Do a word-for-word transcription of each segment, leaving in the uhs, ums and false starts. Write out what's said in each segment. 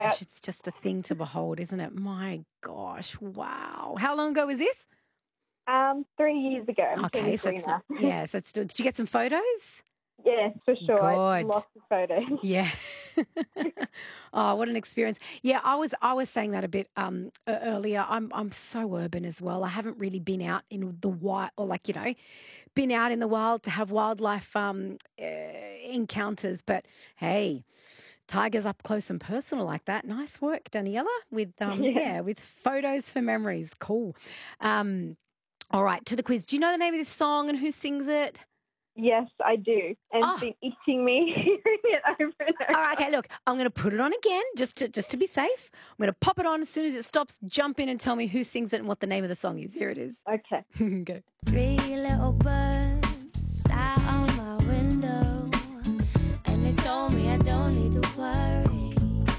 gosh, it's just a thing to behold, isn't it? My gosh, wow. How long ago was this? Um, three years ago. I'm Okay, so twenty-three it's now. not, yeah, so it's still, did you get some photos? Yes, for sure. Good. Lots of photos. Yeah. Oh, what an experience. Yeah, I was I was saying that a bit um e- earlier. I'm I'm so urban as well. I haven't really been out in the wild or like, you know, been out in the wild to have wildlife um uh, encounters, but hey, tigers up close and personal like that. Nice work, Daniela, with um Yeah. yeah, with photos for memories. Cool. Um all right, to the quiz. Do you know the name of this song and who sings it? Yes, I do. And it's Oh, been itching me hearing it over and all over. right, okay, look, I'm going to put it on again just to just to be safe. I'm going to pop it on as soon as it stops. Jump in and tell me who sings it and what the name of the song is. Here it is. Okay. Go. Three little birds sat on my window, and they told me I don't need to worry.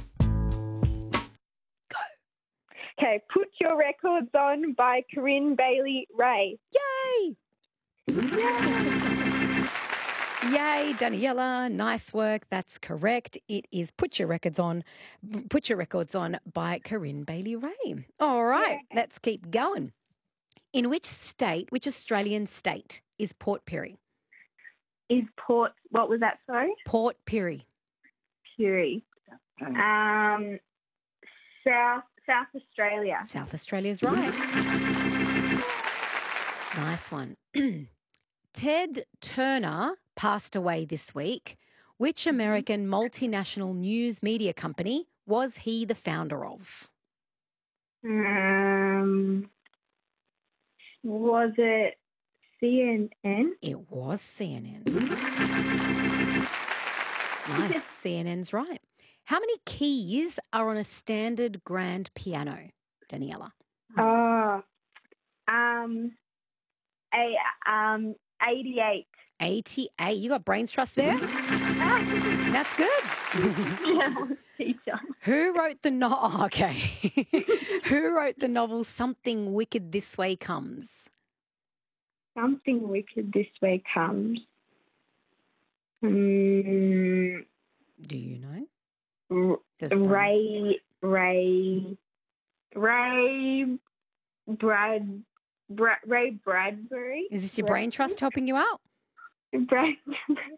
Okay, Put Your Records On by Corinne Bailey Ray. Yay! Yay, Daniela. Nice work. That's correct. It is Put Your Records On, Put Your Records On by Corinne Bailey Ray. All right, Yeah. let's keep going. In which state, which Australian state is Port Pirie? Is Port, what was that, sorry? Port Pirie. Fury. Um, South, South Australia. South Australia's right. Nice one. Ted Turner passed away this week. Which American multinational news media company was he the founder of? Um, was it C N N? It was C N N. Nice. C N N's right. How many keys are on a standard grand piano, Daniela? Oh, um, a, um, eighty-eight. eighty-eight. You got brains trust there? That's good. Teacher. Who wrote the novel? Oh, okay. Who wrote the novel Something Wicked This Way Comes? Something Wicked This Way Comes. Mm, Do you know? R- There's brains. Ray, Ray, Ray, Brad, Brad, Ray Bradbury. Is this your brain trust helping you out? Brad,